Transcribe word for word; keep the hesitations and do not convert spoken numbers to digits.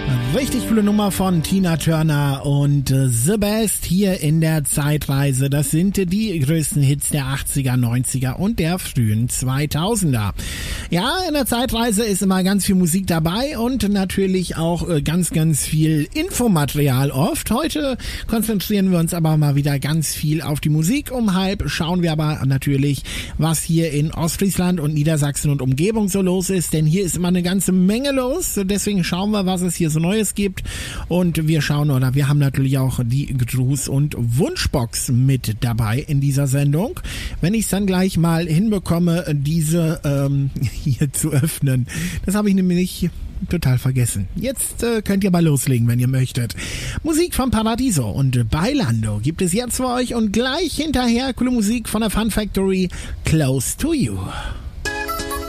Richtig coole Nummer von Tina Turner und äh, The Best hier in der Zeitreise. Das sind äh, die größten Hits der achtziger, neunziger und der frühen zweitausender. Ja, in der Zeitreise ist immer ganz viel Musik dabei und natürlich auch äh, ganz, ganz viel Infomaterial oft. Heute konzentrieren wir uns aber mal wieder ganz viel auf die Musik. Um halb schauen wir aber natürlich, was hier in Ostfriesland und Niedersachsen und Umgebung so los ist, denn hier ist immer eine ganze Menge los. Deswegen schauen wir, was es hier so Neues gibt, und wir schauen, oder wir haben natürlich auch die Gruß- und Wunschbox mit dabei in dieser Sendung. Wenn ich es dann gleich mal hinbekomme, diese ähm, hier zu öffnen, das habe ich nämlich total vergessen. Jetzt äh, könnt ihr mal loslegen, wenn ihr möchtet. Musik von Paradiso und Bailando gibt es jetzt für euch, und gleich hinterher coole Musik von der Fun Factory, Close to You.